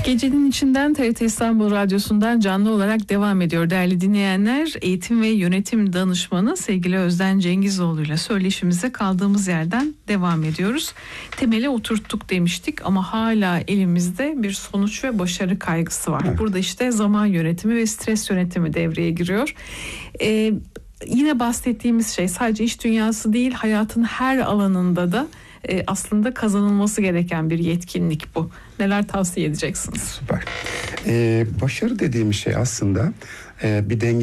Gecenin içinden TRT İstanbul Radyosu'ndan canlı olarak devam ediyor değerli dinleyenler. Eğitim ve yönetim danışmanı sevgili Özden Cengizoğlu ile söyleşimize kaldığımız yerden devam ediyoruz. Temeli oturttuk demiştik ama hala elimizde bir sonuç ve başarı kaygısı var. Evet. Burada işte zaman yönetimi ve stres yönetimi devreye giriyor. Yine bahsettiğimiz şey sadece iş dünyası değil, hayatın her alanında da aslında kazanılması gereken bir yetkinlik bu. Neler tavsiye edeceksiniz? Süper. Başarı dediğimiz şey aslında bir denge